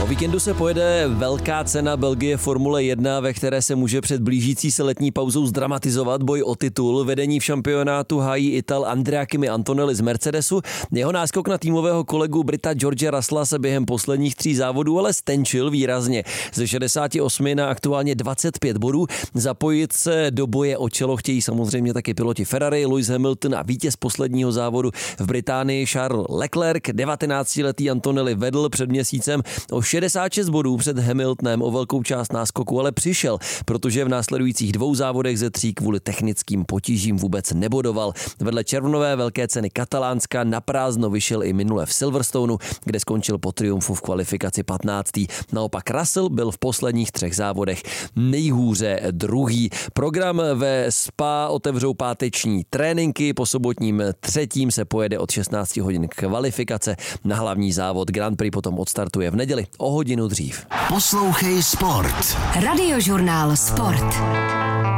víkendu se pojede velká cena Belgie Formule 1, ve které se může před blížící se letní pauzou zdramatizovat boj o titul. Vedení v šampionátu hájí Ital Andrea Kimi Antonelli z Mercedesu. Jeho náskok na týmového kolegu Brita George Russella se během posledních 3 závodů ale stenčil výrazně. Ze 68 na aktuálně 25 bodů. Zapojit se do boje o čelo chtějí samozřejmě taky piloti Ferrari, Lewis Hamilton a vítěz posledního závodu v Británii Charles Leclerc. 19letý Antonelli vedl před měsícem o 66 bodů před Hamiltonem, o velkou část náskoku ale přišel, protože v následujících 2 závodech ze 3 kvůli technickým potížím vůbec nebodoval. Vedle červnové velké ceny Katalánska na prázdno vyšel i minule v Silverstoneu, kde skončil po triumfu v kvalifikaci 15. Naopak Russell byl v posledních 3 závodech nejhůře druhý. Program ve Spa otevřou páteční tréninky, po sobotním 3. se pojede od 16 hodin kvalifikace na hlavní závod. Grand Prix potom odstartuje v neděli o hodinu dřív. Poslouchej Sport. Radiožurnál Sport.